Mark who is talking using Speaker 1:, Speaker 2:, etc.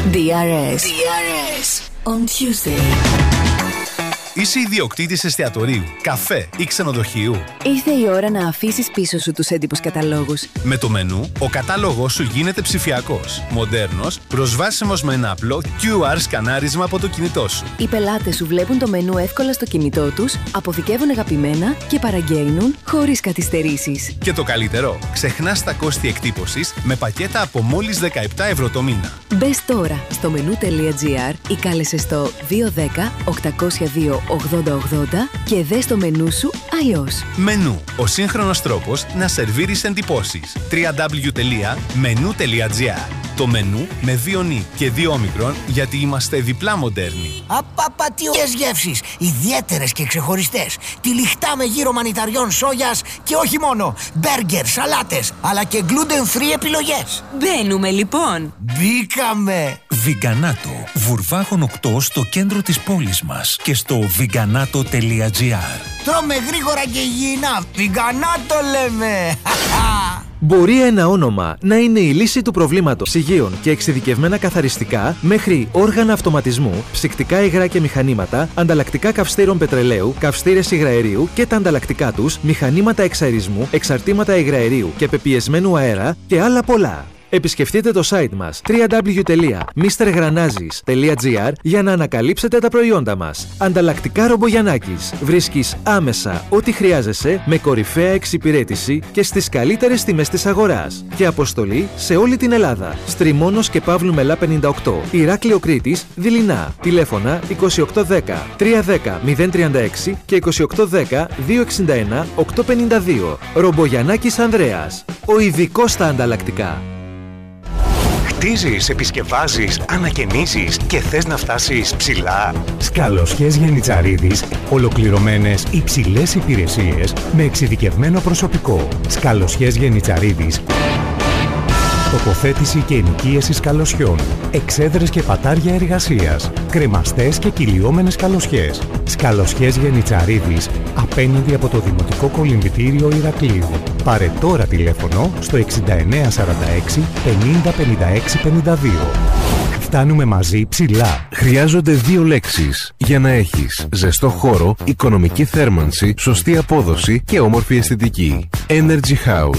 Speaker 1: DRS on Tuesday.
Speaker 2: Είσαι ιδιοκτήτης εστιατορίου, καφέ ή ξενοδοχείου?
Speaker 1: Ήρθε η ώρα να αφήσεις πίσω σου τους έντυπους καταλόγους.
Speaker 2: Με το μενού, ο κατάλογος σου γίνεται ψηφιακός, μοντέρνος, προσβάσιμος με ένα απλό QR σκανάρισμα από το κινητό σου.
Speaker 1: Οι πελάτες σου βλέπουν το μενού εύκολα στο κινητό τους, αποθηκεύουν αγαπημένα και παραγγέλνουν χωρίς καθυστερήσεις.
Speaker 2: Και το καλύτερο, ξεχνάς τα κόστη εκτύπωσης με πακέτα από μόλις 17 ευρώ το μήνα.
Speaker 1: Μπες τώρα στο menu.gr ή κάλεσε στο 210 802 8080 και δες το μενού σου αλλιώς.
Speaker 2: Μενού, ο σύγχρονος τρόπος να σερβίρεις εντυπώσεις. www.menu.gr. Το μενού με 2 νι και 2 όμικρον, γιατί είμαστε διπλά μοντέρνοι.
Speaker 3: Απαπατιές γεύσεις, ιδιαίτερες και ξεχωριστές. Τυλιχτά με γύρο μανιταριών σόγιας και όχι μόνο. Μπέργκερ, σαλάτες, αλλά και gluten-free επιλογές.
Speaker 4: Μπαίνουμε λοιπόν.
Speaker 3: Μπήκαμε.
Speaker 5: Βιγκανάτο, Βουρβάγων 8 στο κέντρο της πόλης μας και στο vigganato.gr.
Speaker 3: Τρώμε γρήγορα και υγιεινά. Βιγκανάτο λέμε.
Speaker 6: Μπορεί ένα όνομα να είναι η λύση του προβλήματος ψυγείων και εξειδικευμένα καθαριστικά μέχρι όργανα αυτοματισμού, ψυκτικά υγρά και μηχανήματα, ανταλλακτικά καυστήρων πετρελαίου, καυστήρες υγραερίου και τα ανταλλακτικά τους, μηχανήματα εξαερισμού, εξαρτήματα υγραερίου και πεπιεσμένου αέρα και άλλα πολλά. Επισκεφτείτε το site μας www.mrgranazis.gr για να ανακαλύψετε τα προϊόντα μας. Ανταλλακτικά Ρομπογιαννάκης. Βρίσκεις άμεσα ό,τι χρειάζεσαι με κορυφαία εξυπηρέτηση και στις καλύτερες τιμές της αγοράς. Και αποστολή σε όλη την Ελλάδα. Στριμώνος και Παύλου Μελά 58. Ηράκλειο Κρήτης, Δειλινά. Τηλέφωνα 2810 310 036 και 2810 261 852. Ρομπογιαννάκης Ανδρέας. Ο ειδικός στα ανταλλακτικά.
Speaker 7: Χτίζεις, επισκευάζεις, ανακαινήσεις και θες να φτάσεις ψηλά? Σκαλοσιές Γιαννιτσαρίδης, ολοκληρωμένες υψηλές υπηρεσίες με εξειδικευμένο προσωπικό. Σκαλοσιές Γιαννιτσαρίδης. Τοποθέτηση και ενοικίαση σκαλοσιών. Εξέδρες και πατάρια εργασίας. Κρεμαστές και κυλιόμενες σκαλοσιές. Σκαλοσιές Γιαννιτσαρίδης, απέναντι από το Δημοτικό Κολυμβητήριο Ηρακλείου. Πάρε τώρα τηλέφωνο στο 6946 50 56 52. Φτάνουμε μαζί ψηλά.
Speaker 8: Χρειάζονται 2 λέξεις για να έχεις ζεστό χώρο, οικονομική θέρμανση, σωστή απόδοση και όμορφη αισθητική. Energy House.